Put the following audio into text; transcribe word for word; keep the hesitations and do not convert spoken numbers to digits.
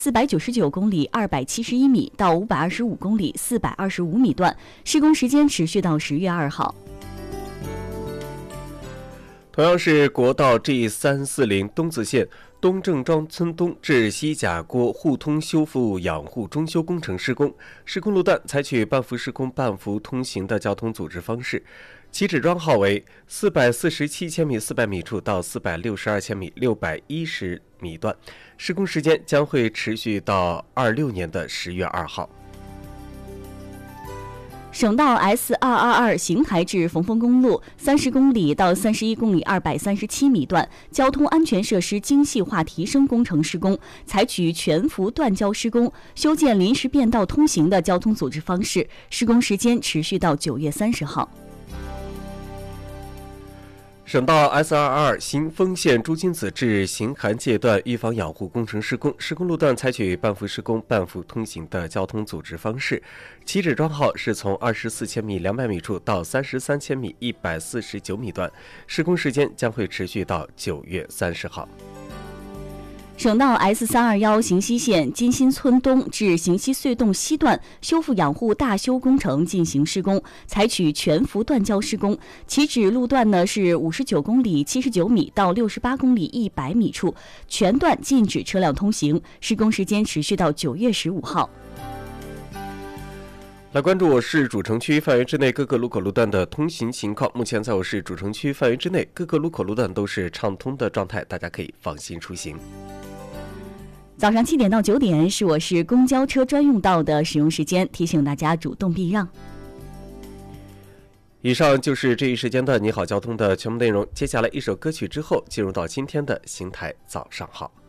四百九十九公里二百七十一米到五百二十五公里四百二十五米段，施工时间持续到十月二号。 同样是国道 G 三四零东子线东郑庄村东至西甲郭互通修复养护中修工程施工，施工路段采取半幅施工半幅通行的交通组织方式，起止桩号为四百四十七千米四百米处到四百六十二千米六百一十米段，施工时间将会持续到二六年的十月二号。 省道 S 二二二邢台至逢丰公路三十公里到三十一公里二百三十七米段交通安全设施精细化提升工程施工，采取全幅断交施工，修建临时便道通行的交通组织方式，施工时间持续到九月三十号。 省道 S 二二二新丰县朱金子至邢韩界段预防养护工程施工，施工路段采取半幅施工半幅通行的交通组织方式，起止桩号是从二十四千米两百米处到三十三千米一百四十九米段，施工时间将会持续到九月三十号。 省道 S 三二一邢西县金新村东至邢西隧洞西段修复养护大修工程进行施工，采取全幅断交施工，起止路段呢是五十九公里七十九米到六十八公里一百米处，全段禁止车辆通行，施工时间持续到九月十五号。 来关注我市主城区范围之内各个路口路段的通行情况。目前在我市主城区范围之内各个路口路段都是畅通的状态，大家可以放心出行。 早上七点到九点是我市公交车专用道的使用时间，提醒大家主动避让。 以上就是这一时间的你好交通的全部内容，接下来一首歌曲之后进入到今天的邢台早上好。